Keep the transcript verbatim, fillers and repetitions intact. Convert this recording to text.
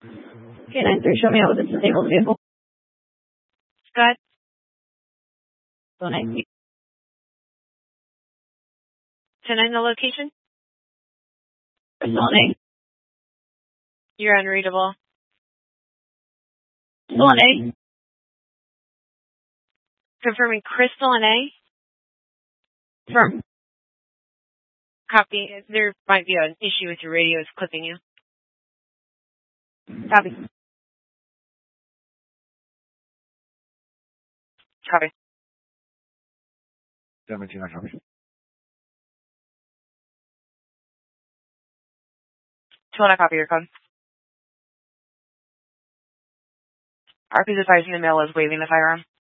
K nine three, show me out with a disabled vehicle. Scott? One eight. ten nine, the location? One eight. You're unreadable. One eight. Confirming Crystal and A? Confirm. Copy. There might be an issue with your radio. It's clipping you. Copy. Copy. seventeen, I copy. two one, I copy your code. R P's advising the male is waving the firearm.